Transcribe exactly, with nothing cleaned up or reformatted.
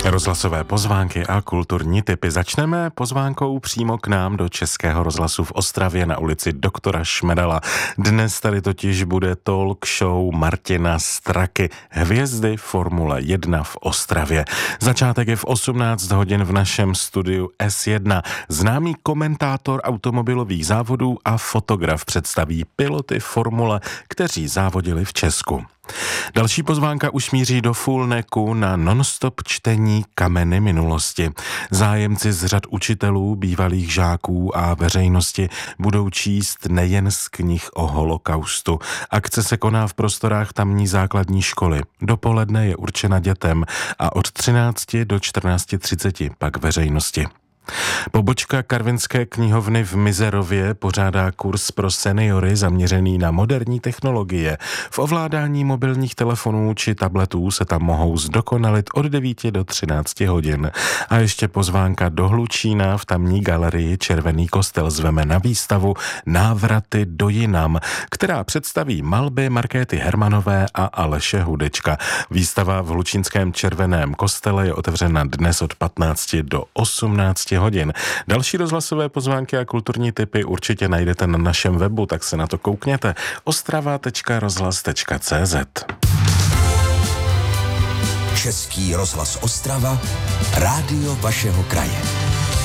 Rozhlasové pozvánky a kulturní tipy. Začneme pozvánkou přímo k nám do Českého rozhlasu v Ostravě na ulici Doktora Šmedala. Dnes tady totiž bude talk show Martina Straky, hvězdy Formule jedna v Ostravě. Začátek je v osmnáct hodin v našem studiu S jedna. Známý komentátor automobilových závodů a fotograf představí piloty Formule, kteří závodili v Česku. Další pozvánka už míří do Fulneku na non-stop čtení Kameny minulosti. Zájemci z řad učitelů, bývalých žáků a veřejnosti budou číst nejen z knih o holokaustu. Akce se koná v prostorách tamní základní školy. Dopoledne je určena dětem a od třinácti do čtrnácti třiceti pak veřejnosti. Pobočka Karvinské knihovny v Mizerově pořádá kurz pro seniory zaměřený na moderní technologie. V ovládání mobilních telefonů či tabletů se tam mohou zdokonalit od devíti do třinácti hodin. A ještě pozvánka do Hlučína v tamní galerii Červený kostel zveme na výstavu Návraty do jinam, která představí malby Markéty Hermanové a Aleše Hudečka. Výstava v hlučínském Červeném kostele je otevřena dnes od patnácti do osmnácti hodin. Další rozhlasové pozvánky a kulturní tipy určitě najdete na našem webu, tak se na to koukněte. ostrava tečka rozhlas tečka cé zet. Český rozhlas Ostrava, rádio vašeho kraje.